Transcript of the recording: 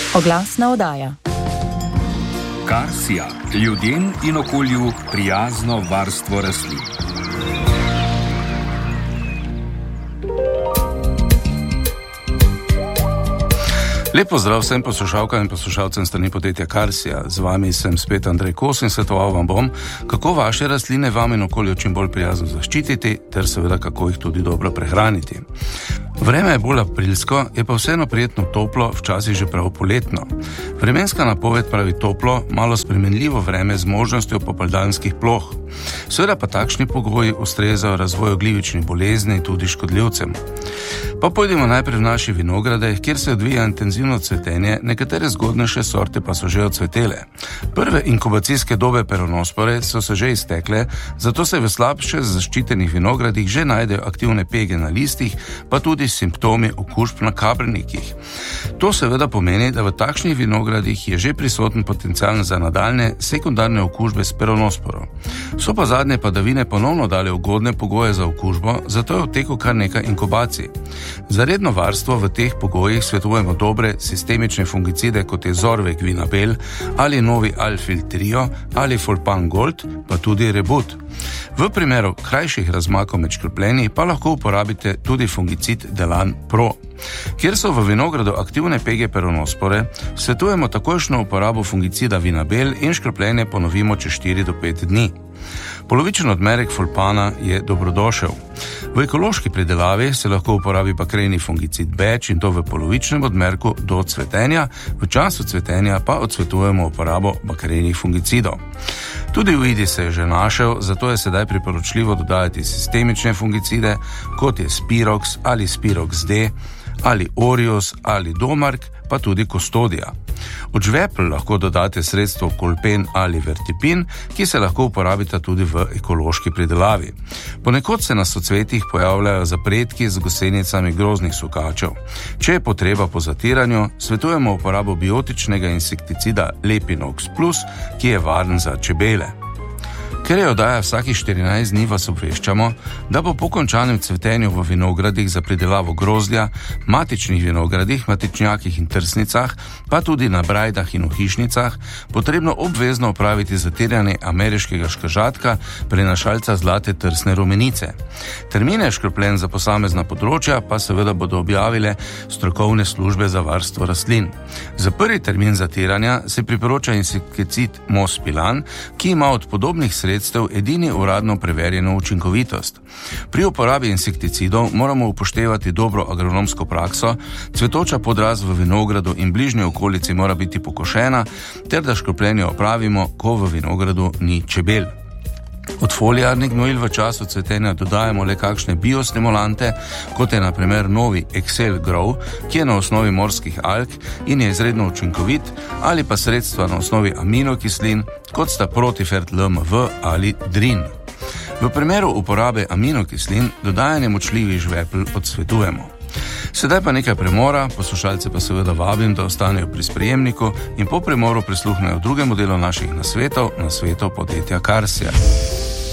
Oglasna oddaja. Karsija. Ljudem in okolju prijazno varstvo rastlin. Lep pozdrav vsem poslušalkam in poslušalcem strani podjetja Karsija. Z vami sem spet Andrej Kos in svetoval vam bom, kako vaše rastline vam in okolju čim bolj prijazno zaščititi, ter seveda kako jih tudi dobro prehraniti. Vreme je bolj aprilsko, je pa vseeno prijetno toplo, včasih že prav poletno. Vremenska napoved pravi toplo, malo spremenljivo vreme z možnostjo popoldanskih ploh. Seveda pa takšni pogoji ustrezajo razvoju glivičnih bolezni in tudi škodljivcem. Pa pojdimo najprej v naše vinograde, kjer se odvija intenzivno cvetenje, nekatere zgodnejše sorte pa so že odcvetele. Prve inkubacijske dobe peronospore so se že iztekle, zato se v slabše zaščitenih vinogradih že najdejo aktivne pege na listih, pa tudi simptomi okužb na kabrnikih. To seveda pomeni, da v takšnih vinogradih je že prisoten potencial za nadaljne sekundarne okužbe s peronosporom. So pa zadnje padavine ponovno dale ugodne pogoje za okužbo, zato je v teku kar nekaj inkubacij. Za redno varstvo v teh pogojih svetujemo dobre sistemične fungicide, kot je Zorvec Vinabel ali novi Alfil Trio ali Folpan Gold, pa tudi Rebut. V primeru krajših razmakov med škropljenji pa lahko uporabite tudi fungicid Delan Pro. Kjer so v vinogradu aktivne pege peronospore, svetujemo takojšnjo uporabo fungicida Vinabel in škropljenje ponovimo čez 4 do 5 dni. Polovičen odmerek Folpana je dobrodošel. V ekološki pridelavi se lahko uporabi bakreni fungicid Beč in to v polovičnem odmerku do cvetenja, v času cvetenja pa odsvetujemo uporabo bakrenih fungicidov. Tudi v Idi se je že našel, zato je sedaj priporočljivo dodajati sistemične fungicide, kot je Spirox ali Spirox D, ali Orius ali Domark, pa tudi Kostodija. Od žvepl lahko dodate sredstvo Kolpen ali Vertipin, ki se lahko uporabita tudi v ekološki pridelavi. Ponekod se na socvetjih pojavljajo zapredki z gosenicami groznih sukačev. Če je potreba po zatiranju, svetujemo uporabo biotičnega insekticida Lepinox Plus, ki je varen za čebele. Ker je oddaja vsakih 14 dni, vas obveščamo, da bo po končanem cvetenju v vinogradih za pridelavo grozdja, matičnih vinogradih, matičnjakih in trsnicah, pa tudi na brajdah in v hišnicah, potrebno obvezno opraviti zatiranje ameriškega škržatka, prenašalca zlate trsne rumenice. Termine škropljenj za posamezna področja pa seveda bodo objavile strokovne službe za varstvo rastlin. Za prvi termin zatiranja se priporoča insekticid Mospilan, ki ima od podobnih sredstev edini uradno preverjeno učinkovitost. Pri uporabi insekticidov moramo upoštevati dobro agronomsko prakso, cvetoča podrast v vinogradu in bližnji okolici mora biti pokošena, ter da škropljenje opravimo, ko v vinogradu ni čebel. Od foliarnih gnojil v času cvetenja dodajamo le kakšne biostimulante, kot je na primer novi Excel Grow, ki je na osnovi morskih alg in je izredno učinkovit, ali pa sredstva na osnovi aminokislin, kot sta Protifert LMV ali Drin. V primeru uporabe aminokislin dodajanje močljivih žvepl odsvetujemo. Sedaj pa nekaj premora, poslušalce pa seveda vabim, da ostanejo pri sprejemniku in po premoru prisluhnejo drugemu delu naših nasvetov podjetja Karsija.